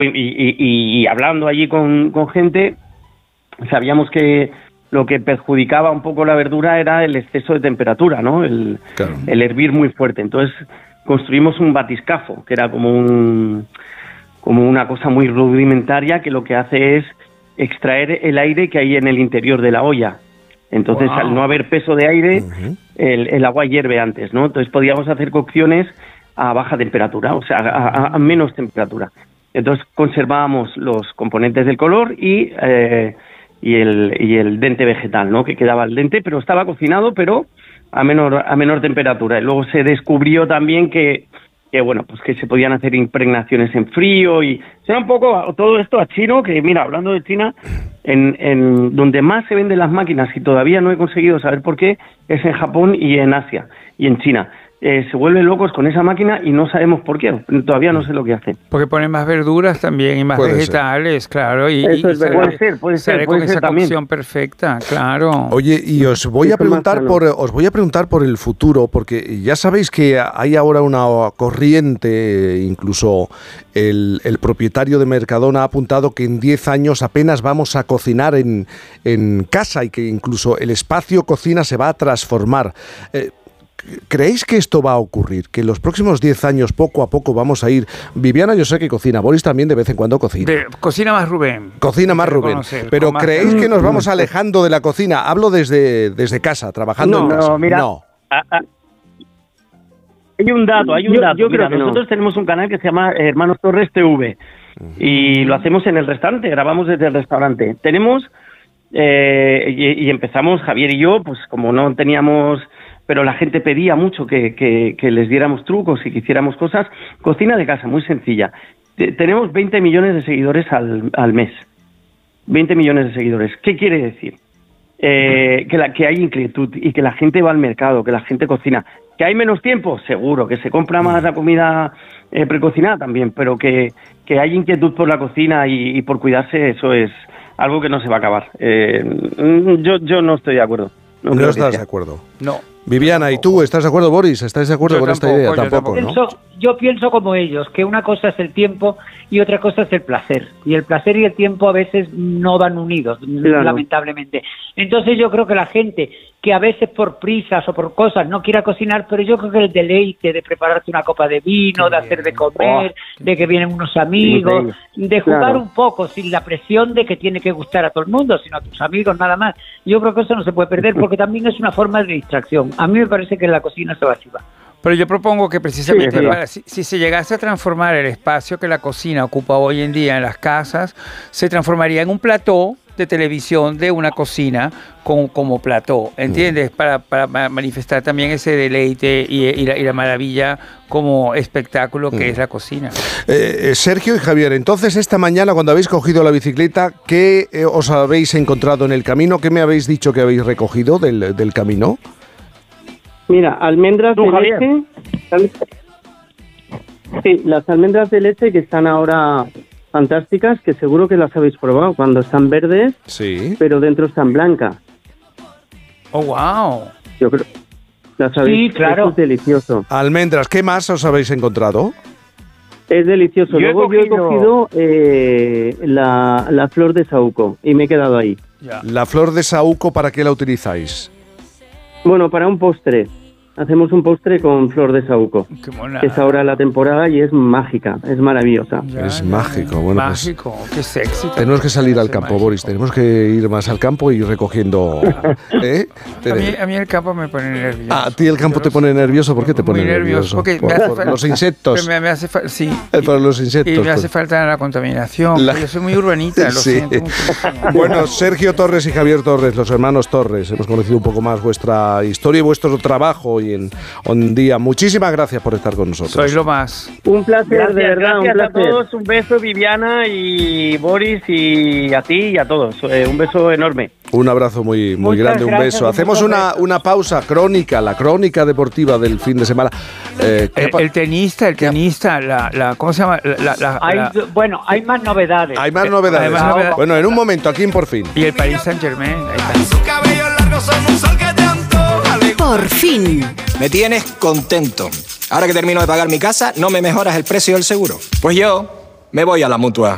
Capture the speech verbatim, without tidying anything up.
y, y, y hablando allí con, con gente, sabíamos que lo que perjudicaba un poco la verdura era el exceso de temperatura, ¿no? El, claro. el hervir muy fuerte. Entonces construimos un batiscafo, que era como un como una cosa muy rudimentaria que lo que hace es extraer el aire que hay en el interior de la olla. Entonces, wow. al no haber peso de aire, uh-huh. el, el agua hierve antes, ¿no? Entonces podíamos hacer cocciones a baja temperatura, o sea, a, a menos temperatura. Entonces conservábamos los componentes del color y eh, y el y el dente vegetal, ¿no? Que quedaba el dente, pero estaba cocinado, pero a menor a menor temperatura. Y luego se descubrió también que que bueno, pues que se podían hacer impregnaciones en frío y será un poco todo esto a chino, que mira, hablando de China, en, en donde más se venden las máquinas y todavía no he conseguido saber por qué, es en Japón y en Asia y en China. Eh, se vuelven locos con esa máquina y no sabemos por qué, todavía no sé lo que hace. Porque ponen más verduras también y más puede vegetales, ser. Claro. Y, Eso y es, sale, puede ser, puede ser, con puede esa ser cocción también. perfecta, claro. Oye, y os voy a preguntar por os voy a preguntar por el futuro, porque ya sabéis que hay ahora una corriente, incluso el, el propietario de Mercadona ha apuntado que en diez años apenas vamos a cocinar en, en casa y que incluso el espacio cocina se va a transformar. Eh, ¿Creéis que esto va a ocurrir? Que en los próximos diez años, poco a poco, vamos a ir... Viviana, yo sé que cocina. Boris también de vez en cuando cocina. De, cocina más Rubén. Cocina más Rubén. Conocer, Pero ¿creéis que nos vamos alejando de la cocina? Hablo desde, desde casa, trabajando no, en casa. No, mira. No. A, a, hay un dato, hay un yo, dato. Yo mira, creo que nosotros no. tenemos un canal que se llama Hermanos Torres T V. Uh-huh. Y lo hacemos en el restaurante, grabamos desde el restaurante. Tenemos... Eh, y, y empezamos, Javier y yo, pues como no teníamos... pero la gente pedía mucho que, que, que les diéramos trucos y que hiciéramos cosas. Cocina de casa, muy sencilla. T- tenemos veinte millones de seguidores al, al mes. veinte millones de seguidores. ¿Qué quiere decir? Eh, que, la, que hay inquietud y que la gente va al mercado, que la gente cocina. ¿Que hay menos tiempo? Seguro. ¿Que se compra más la comida eh, precocinada? También. Pero que, que hay inquietud por la cocina y, y por cuidarse, eso es algo que no se va a acabar. Eh, yo, yo no estoy de acuerdo. No, no estás de acuerdo. No. Viviana, ¿y tú estás de acuerdo, Boris? ¿Estáis de acuerdo yo con tampoco, esta idea? Yo Tampoco, tampoco, ¿no? Pienso, yo pienso como ellos, que una cosa es el tiempo y otra cosa es el placer. Y el placer y el tiempo a veces no van unidos, claro. lamentablemente. Entonces yo creo que la gente que a veces por prisas o por cosas no quiera cocinar, pero yo creo que el deleite de prepararte una copa de vino, qué de hacer de comer, oh, de que vienen unos amigos, de jugar claro. un poco sin la presión de que tiene que gustar a todo el mundo, sino a tus amigos nada más. Yo creo que eso no se puede perder porque también es una forma de distracción. A mí me parece que la cocina se va a activar. Pero yo propongo que precisamente sí, para, si, si se llegase a transformar el espacio que la cocina ocupa hoy en día en las casas, se transformaría en un plató de televisión de una cocina con, como plató, ¿entiendes? Mm. Para, para manifestar también ese deleite y, y, la, y la maravilla como espectáculo que mm. es la cocina. Eh, Sergio y Javier, entonces esta mañana cuando habéis cogido la bicicleta, ¿qué eh, os habéis encontrado en el camino? ¿Qué me habéis dicho que habéis recogido del, del camino? Mira, almendras de leche. Sí, las almendras de leche que están ahora fantásticas, que seguro que las habéis probado cuando están verdes, sí, pero dentro están blancas. Oh, wow. Yo creo. Las habéis, sí, claro. Es delicioso. Almendras, ¿qué más os habéis encontrado? Es delicioso. Yo Luego he cogido... yo he cogido eh, la, la flor de saúco y me he quedado ahí. Ya. La flor de saúco, ¿para qué la utilizáis? Bueno, para un postre. Hacemos un postre con flor de saúco. Qué mona. Es ahora la temporada y es mágica, es maravillosa. Ya, es ya, mágico, bueno, mágico, pues, qué sexy. Tenemos que salir al campo, mágico. Boris, tenemos que ir más al campo y ir recogiendo. ¿eh? a, mí, a mí el campo me pone nervioso. Ah, a ti el campo te pone nervioso, ¿por qué te pone muy nervioso? nervioso? Porque por, me hace por falta, los insectos. Me, me hace fa- sí. Eh, por los insectos. Y me hace pues. falta la contaminación. La... Yo soy muy urbanita, lo sí. siento mucho. Bueno, Sergio Torres y Javier Torres, los hermanos Torres, hemos conocido un poco más vuestra historia y vuestro trabajo y en un día. Muchísimas gracias por estar con nosotros. Sois lo más. Un placer, gracias, de verdad, gracias un placer. a todos, un beso Viviana y Boris y a ti y a todos. Eh, un beso enorme. Un abrazo muy, muy grande, un beso. Hacemos una, una pausa crónica, la crónica deportiva del fin de semana. Eh, el, el tenista, el tenista, la, la, ¿cómo se llama? La, la, hay, la... Bueno, hay más novedades. Hay más novedades. Hay más novedades. Bueno, en un momento, aquí en Por Fin. Y el Paris Saint-Germain. Ahí está. Su cabello largo son un sol que te antoja. Por fin. Me tienes contento. Ahora que termino de pagar mi casa, ¿no me mejoras el precio del seguro? Pues yo me voy a la Mutua.